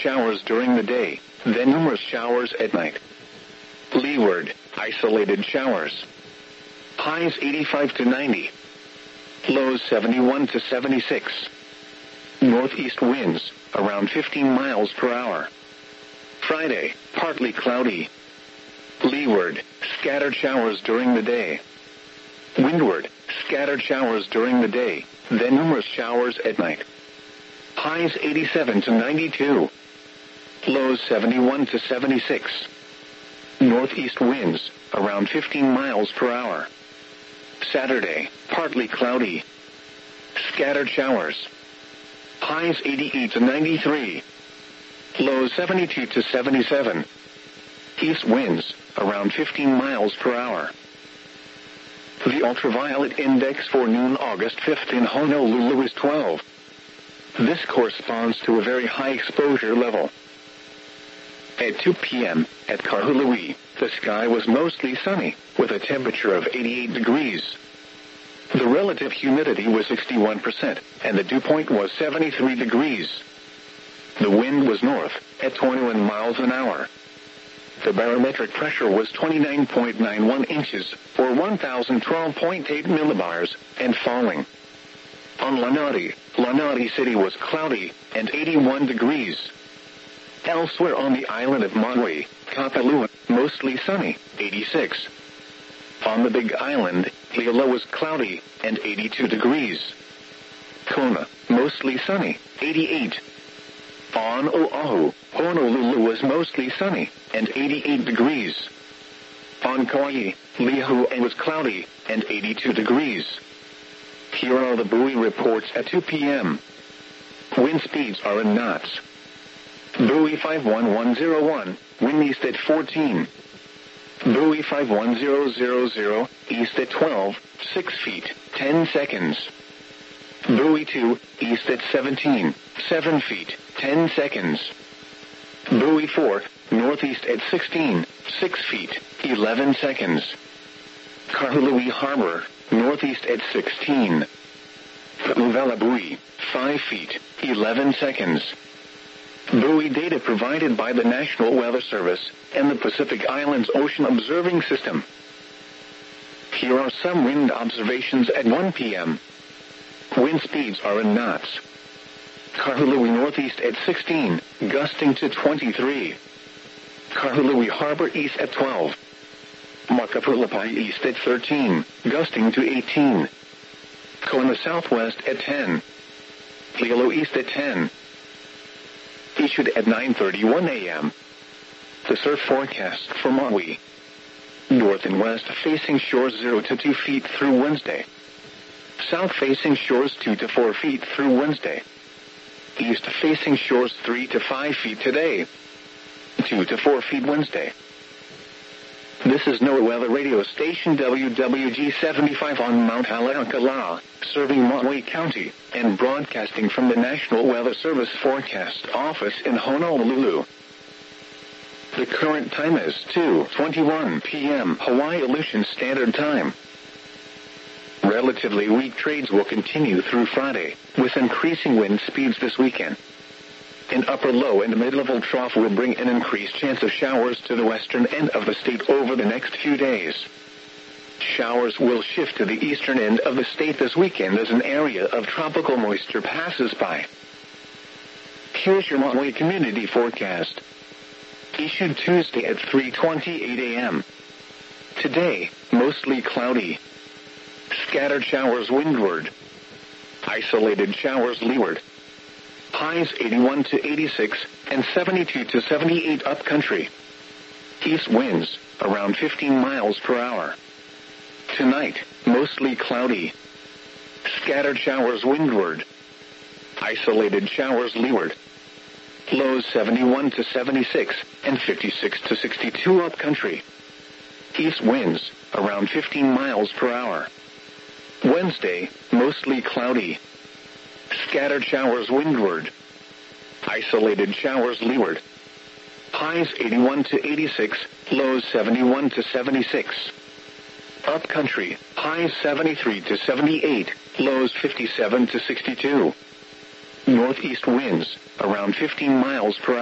showers during the day, then numerous showers at night. Leeward, isolated showers. Highs 85 to 90. Lows 71 to 76. Northeast winds, around 15 miles per hour. Friday, partly cloudy. Leeward, scattered showers during the day. Windward, scattered showers during the day, then numerous showers at night. Highs 87 to 92. Lows 71 to 76. Northeast winds, around 15 miles per hour. Saturday, partly cloudy. Scattered showers. Highs 88 to 93. Lows 72 to 77. East winds, around 15 miles per hour. The ultraviolet index for noon August 5th in Honolulu is 12. This corresponds to a very high exposure level. At 2 p.m., at Kahului, the sky was mostly sunny, with a temperature of 88 degrees. The relative humidity was 61%, and the dew point was 73 degrees. The wind was north, at 21 miles an hour. The barometric pressure was 29.91 inches, or 1,012.8 millibars, and falling. On Lanai City was cloudy, and 81 degrees. Elsewhere on the island of Maui, Kapalua, mostly sunny, 86. On the Big Island, Liala was cloudy, and 82 degrees. Kona, mostly sunny, 88. On Oahu, Honolulu was mostly sunny, and 88 degrees. On Kauai, Lihue was cloudy, and 82 degrees. Here are the buoy reports at 2 p.m. Wind speeds are in knots. Buoy 51101, wind east at 14. Buoy 51000, east at 12, 6 feet, 10 seconds. Buoy 2, east at 17, 7 feet, 10 seconds. Buoy 4, northeast at 16, 6 feet, 11 seconds. Kahului Harbor, northeast at 16. Pu'uvela buoy, 5 feet, 11 seconds. Buoy data provided by the National Weather Service and the Pacific Islands Ocean Observing System. Here are some wind observations at 1 p.m. Wind speeds are in knots. Kahului northeast at 16, gusting to 23. Kahului Harbor east at 12. Makapulapai east at 13, gusting to 18. Kona southwest at 10. Hilo east at 10. Issued at 9:31 a.m. The surf forecast for Maui. North and west facing shores 0 to 2 feet through Wednesday. South facing shores 2 to 4 feet through Wednesday. East facing shores 3 to 5 feet today. 2 to 4 feet Wednesday. This is NOAA Weather Radio Station WWG 75 on Mount Haleakala, serving Maui County, and broadcasting from the National Weather Service Forecast Office in Honolulu. The current time is 2:21 p.m. Hawaii Aleutian Standard Time. Relatively weak trades will continue through Friday, with increasing wind speeds this weekend. An upper low and mid-level trough will bring an increased chance of showers to the western end of the state over the next few days. Showers will shift to the eastern end of the state this weekend as an area of tropical moisture passes by. Here's your Maui community forecast. Issued Tuesday at 3:28 a.m. Today, mostly cloudy. Scattered showers windward. Isolated showers leeward. Highs 81 to 86 and 72 to 78 upcountry. East winds, around 15 miles per hour. Tonight, mostly cloudy. Scattered showers windward. Isolated showers leeward. Lows 71 to 76 and 56 to 62 upcountry. East winds, around 15 miles per hour. Wednesday, mostly cloudy. Scattered showers windward. Isolated showers leeward. Highs 81 to 86, lows 71 to 76. Upcountry, highs 73 to 78, lows 57 to 62. Northeast winds, around 15 miles per hour.